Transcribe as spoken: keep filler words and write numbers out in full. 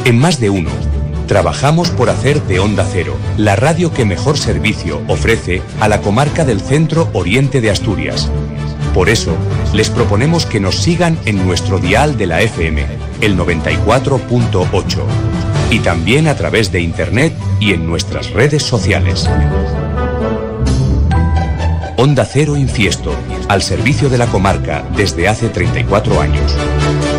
En Más de Uno, trabajamos por hacer de Onda Cero la radio que mejor servicio ofrece a la comarca del centro oriente de Asturias. Por eso, les proponemos que nos sigan en nuestro dial de la F M, el noventa y cuatro punto ocho, y también a través de internet y en nuestras redes sociales. Onda Cero Infiesto, al servicio de la comarca desde hace treinta y cuatro años.